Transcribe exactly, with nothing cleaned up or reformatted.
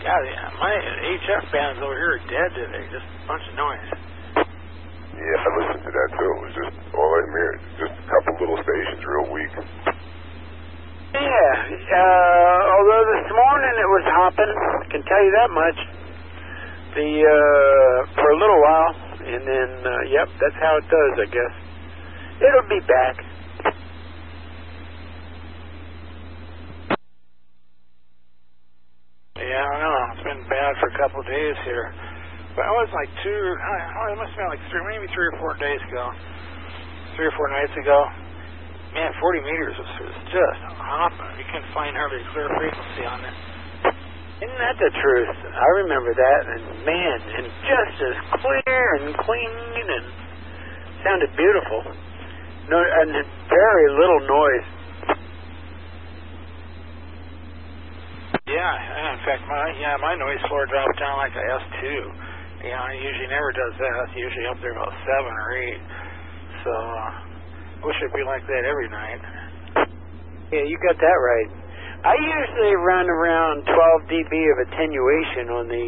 God, yeah, my H F bands over here are dead today. Just a bunch of noise. Yeah, I listened to that too. It was just all I heard. Just a couple little stations, real weak. Yeah, uh, although this morning it was hopping, I can tell you that much. The, uh, for a little while, and then, uh, yep, that's how it does, I guess. It'll be back. Yeah, I don't know. It's been bad for a couple of days here. But it was like two, oh, it must have been like three, maybe three or four days ago. Three or four nights ago. Man, forty meters was, was just hopping. You couldn't find hardly a clear frequency on it. Isn't that the truth? I remember that, and man, and just as clear and clean, and sounded beautiful. No, and very little noise. Yeah, in fact, my yeah, my noise floor dropped down like a S two. You know, it usually never does that. It's usually up there about seven or eight. So, uh, wish it'd be like that every night. Yeah, you got that right. I usually run around twelve decibels of attenuation on the